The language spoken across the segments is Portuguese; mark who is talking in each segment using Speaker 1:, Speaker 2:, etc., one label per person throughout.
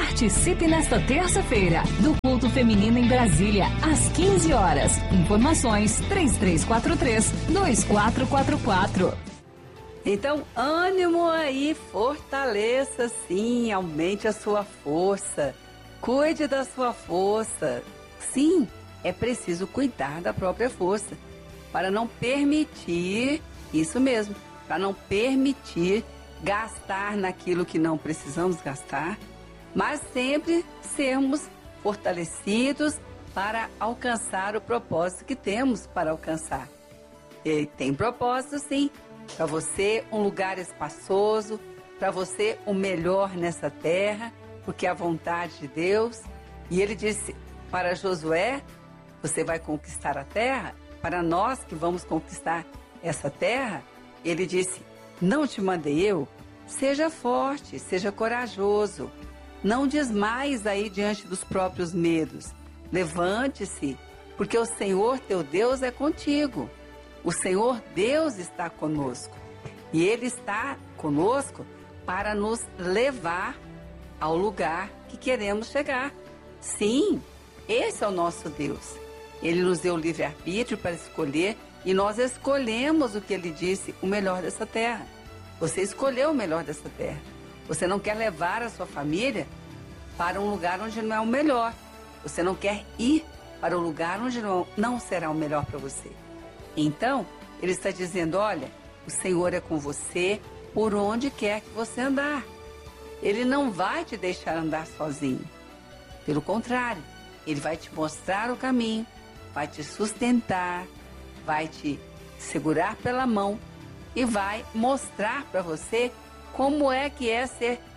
Speaker 1: Participe nesta terça-feira do Culto Feminino em Brasília, às 15 horas. Informações 3343-2444.
Speaker 2: Então, ânimo aí, fortaleça sim, aumente a sua força, cuide da sua força. Sim, é preciso cuidar da própria força, para não permitir, isso mesmo, para não permitir gastar naquilo que não precisamos gastar, mas sempre sermos fortalecidos para alcançar o propósito que temos para alcançar. E tem propósito sim, para você um lugar espaçoso, para você o melhor nessa terra, porque é a vontade de Deus. E ele disse para Josué, você vai conquistar a terra. Para nós que vamos conquistar essa terra, ele disse, não te mandei eu? Seja forte, seja corajoso, não desmaies aí diante dos próprios medos. Levante-se, porque o Senhor teu Deus é contigo. O Senhor Deus está conosco e Ele está conosco para nos levar ao lugar que queremos chegar. Sim, esse é o nosso Deus. Ele nos deu o livre-arbítrio para escolher e nós escolhemos o que Ele disse, o melhor dessa terra. Você escolheu o melhor dessa terra. Você não quer levar a sua família para um lugar onde não é o melhor. Você não quer ir para o lugar onde não será o melhor para você. Então, ele está dizendo, olha, o Senhor é com você por onde quer que você andar. Ele não vai te deixar andar sozinho. Pelo contrário, ele vai te mostrar o caminho, vai te sustentar, vai te segurar pela mão e vai mostrar para você como é que é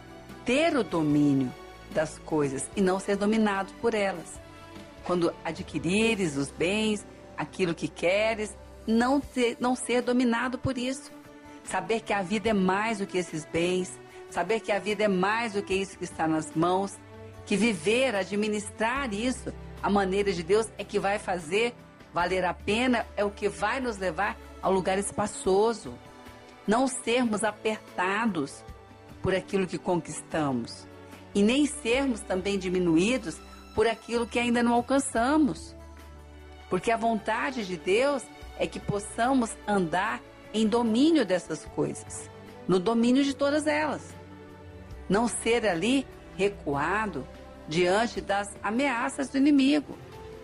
Speaker 2: ter o domínio das coisas e não ser dominado por elas. Quando adquirires os bens, aquilo que queres, não ser dominado por isso. Saber que a vida é mais do que esses bens, saber que a vida é mais do que isso que está nas mãos, que viver, administrar isso, a maneira de Deus é que vai fazer valer a pena, é o que vai nos levar ao lugar espaçoso. Não sermos apertados por aquilo que conquistamos e nem sermos também diminuídos por aquilo que ainda não alcançamos. Porque a vontade de Deus é que possamos andar em domínio dessas coisas, no domínio de todas elas. Não ser ali recuado diante das ameaças do inimigo,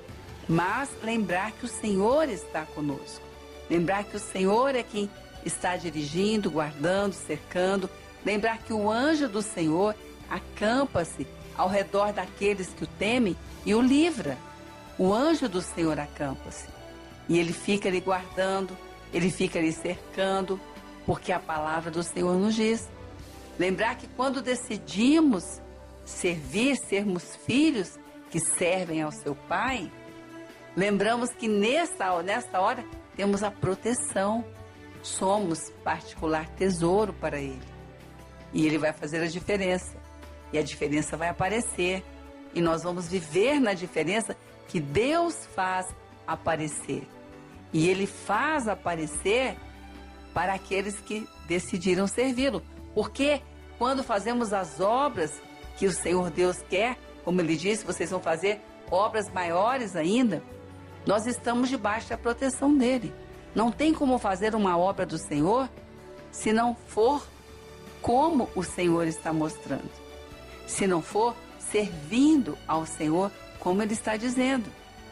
Speaker 2: mas lembrar que o Senhor está conosco, lembrar que o Senhor é quem está dirigindo, guardando, cercando, lembrar que o anjo do Senhor acampa-se ao redor daqueles que o temem e o livra. O anjo do Senhor acampa-se. E ele fica ali guardando, ele fica ali cercando, porque a palavra do Senhor nos diz. Lembrar que quando decidimos servir, sermos filhos que servem ao seu Pai, lembramos que nesta hora temos a proteção. Somos particular tesouro para Ele. E Ele vai fazer a diferença. E a diferença vai aparecer. E nós vamos viver na diferença que Deus faz aparecer. E Ele faz aparecer para aqueles que decidiram servi-lo. Porque quando fazemos as obras que o Senhor Deus quer, como Ele disse, vocês vão fazer obras maiores ainda, nós estamos debaixo da proteção dEle. Não tem como fazer uma obra do Senhor se não for como o Senhor está mostrando. Se não for servindo ao Senhor como Ele está dizendo.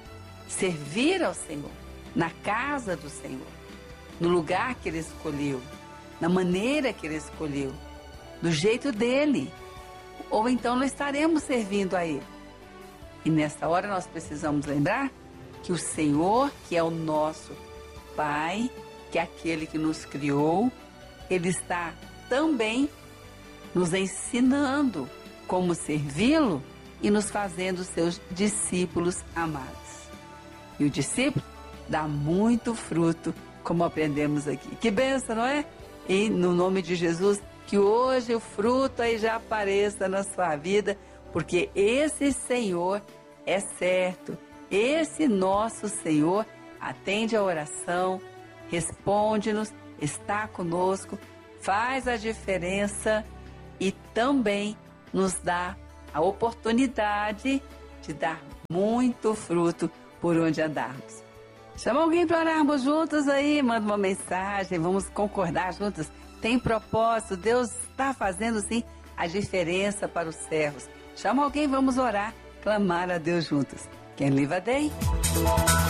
Speaker 2: Servir ao Senhor, na casa do Senhor, no lugar que Ele escolheu, na maneira que Ele escolheu, do jeito dEle. Ou então não estaremos servindo a Ele. E nesta hora nós precisamos lembrar que o Senhor, que é o nosso Pai, que é aquele que nos criou, Ele está também nos ensinando como servi-lo e nos fazendo seus discípulos amados. E o discípulo dá muito fruto, como aprendemos aqui. Que bênção, não é? E no nome de Jesus, que hoje o fruto aí já apareça na sua vida, porque esse Senhor é certo. Esse nosso Senhor atende a oração, responde-nos, está conosco, faz a diferença e também nos dá a oportunidade de dar muito fruto por onde andarmos. Chama alguém para orarmos juntos aí, manda uma mensagem, vamos concordar juntos. Tem propósito, Deus está fazendo sim a diferença para os servos. Chama alguém, vamos orar, clamar a Deus juntos. Quem live a day?